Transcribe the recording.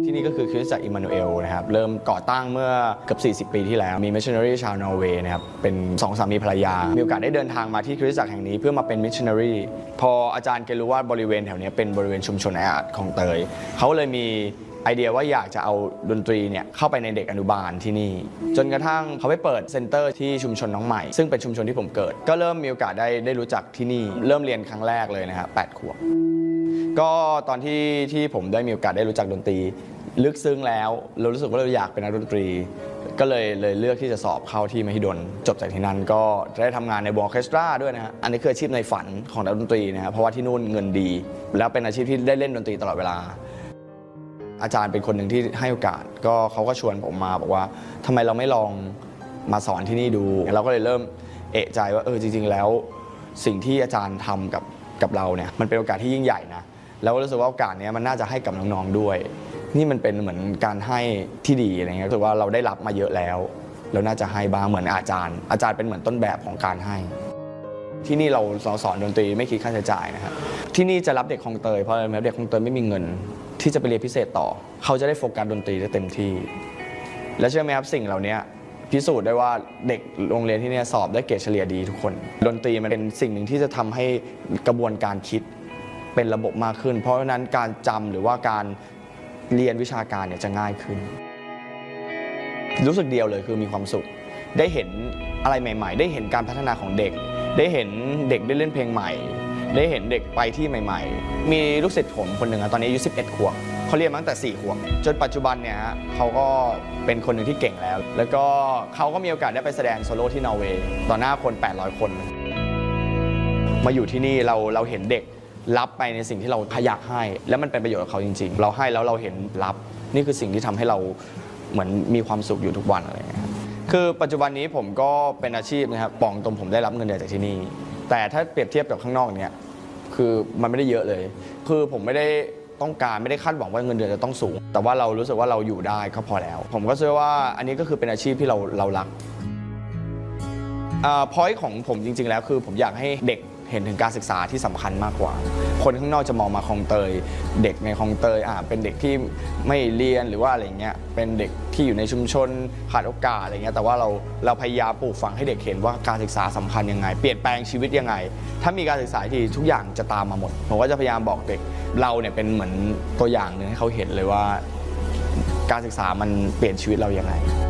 ที่นี่ก็คือคริสตจักรอิมมานูเอลนะครับเริ่มก่อตั้งเมื่อเกือบ40 ปีที่แล้วมีมิชชันนารีชาวนอร์เวย์นะครับเป็น2 สามีภรรยามีโอกาสได้เดินทางมาที่คริสตจักรแห่งนี้เพื่อมาเป็นมิชชันนารีพออาจารย์แกรู้ว่าบริเวณแถวนี้เป็นบริเวณชุมชนแออัดของเตยเขาเลยมีไอเดียว่าอยากจะเอาดนตรีเนี่ยเข้าไปในเด็กอนุบาลที่นี่จนกระทั่งเขาไปเปิดเซ็นเตอร์ที่ชุมชนน้องใหม่ซึ่งเป็นชุมชนที่ผมเกิดก็เริ่มมีโอกาสได้รู้จักที่นี่เริ่มเรียนครั้งแรกเลยนะครับ8 ขวบก็ตอนที่ผมได้มีโอกาสได้รู้จักดนตรีลึกซึ้งแล้วเรารู้สึกว่าเราอยากเป็นนักดนตรีก็เลยเลือกที่จะสอบเข้าที่มหิดลจบจากที่นั่นก็ได้ทำงานในวงออร์เคสตราด้วยนะฮะอันนี้คืออาชีพในฝันของนักดนตรีนะครับเพราะว่าที่นู่นเงินดีแล้วเป็นอาชีพที่ได้เล่นดนตรีตลอดเวลาอาจารย์เป็นคนหนึ่งที่ให้โอกาสก็เขาก็ชวนผมมาบอกว่าทำไมเราไม่ลองมาสอนที่นี่ดูเราก็เลยเริ่มเอะใจว่าจริงๆแล้วสิ่งที่อาจารย์ทำกับเราเนี่ยมันเป็นโอกาสที่ยิ่งใหญ่นะแล้วก็รู้สึกว่าโอกาสนี้มันน่าจะให้กับน้องๆด้วยนี่มันเป็นเหมือนการให้ที่ดีอะไรเงี้ยรู้สึกว่าเราได้รับมาเยอะแล้วน่าจะให้บ้างเหมือนอาจารย์เป็นเหมือนต้นแบบของการให้ที่นี่เราสอนดนตรีไม่คิดค่าใช้จ่ายนะครับที่นี่จะรับเด็กคลองเตยเพราะเด็กคลองเตยไม่มีเงินที่จะไปเรียนพิเศษต่อเขาจะได้โฟกัสดนตรีได้เต็มที่และเชื่อไหมครับสิ่งเหล่านี้พิสูจน์ได้ว่าเด็กโรงเรียนที่นี่สอบได้เกรดเฉลี่ยดีทุกคนดนตรีมันเป็นสิ่งหนึ่งที่จะทำให้กระบวนการคิดเป็นระบบมากขึ้นเพราะฉะนั้นการจำหรือว่าการเรียนวิชาการเนี่ยจะง่ายขึ้นรู้สึกเดียวเลยคือมีความสุขได้เห็นอะไรใหม่ๆได้เห็นการพัฒนาของเด็กได้เห็นเด็กได้เล่นเพลงใหม่ได้เห็นเด็กไปที่ใหม่ๆมีลูกศิษย์ผมคนหนึ่งตอนนี้อายุ11 ขวบเขาเรียนมาตั้งแต่4 ขวบจนปัจจุบันเนี่ยเขาก็เป็นคนหนึ่งที่เก่งแล้วก็เขาก็มีโอกาสได้ไปแสดงโซโล่ที่นอร์เวย์ต่อหน้าคน800 คนมาอยู่ที่นี่เราเห็นเด็กรับไปในสิ่งที่เราอยากให้แล้วมันเป็นประโยชน์กับเขาจริงๆเราให้แล้วเราเห็นรับนี่คือสิ่งที่ทำให้เราเหมือนมีความสุขอยู่ทุกวันอะไรอย่างเงี้ยคือปัจจุบันนี้ผมก็เป็นอาชีพนะครับปองตรงผมได้รับเงินเดือนจากที่นี่แต่ถ้าเปรียบเทียบกับข้างนอกเนี่ยคือมันไม่ได้เยอะเลยคือผมไม่ได้ต้องการไม่ได้คาดหวังว่าเงินเดือนจะต้องสูงแต่ว่าเรารู้สึกว่าเราอยู่ได้ก็พอแล้วผมก็เชื่อว่าอันนี้ก็คือเป็นอาชีพที่เรารักpoint ของผมจริงๆแล้วคือผมอยากให้เด็กเห็นถึงการศึกษาที่สำคัญมากกว่าคนข้างนอกจะมองมาคลองเตยเด็กในคลองเตยเป็นเด็กที่ไม่เรียนหรือว่าอะไรเงี้ยเป็นเด็กที่อยู่ในชุมชนขาดโอกาสอะไรเงี้ยแต่ว่าเราพยายามปลูกฝังให้เด็กเห็นว่าการศึกษาสำคัญยังไงเปลี่ยนแปลงชีวิตยังไงถ้ามีการศึกษาที่ทุกอย่างจะตามมาหมดผมก็จะพยายามบอกเด็กเราเนี่ยเป็นเหมือนตัวอย่างหนึ่งให้เขาเห็นเลยว่าการศึกษามันเปลี่ยนชีวิตเรายังไง